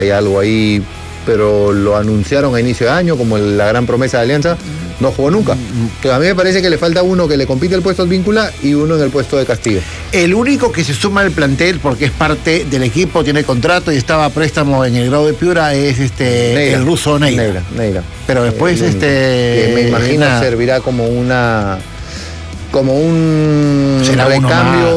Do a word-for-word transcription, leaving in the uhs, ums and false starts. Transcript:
hay algo ahí, pero lo anunciaron a inicio de año como la gran promesa de Alianza, no jugó nunca. Entonces a mí me parece que le falta uno que le compite el puesto de Advíncula y uno en el puesto de Castillo. El único que se suma al plantel porque es parte del equipo, tiene contrato y estaba a préstamo en el Grau de Piura es este Neira, el ruso Neira. Neira, Neira. Pero después Eh, este que me imagino nada. servirá como una como un Será uno recambio. más.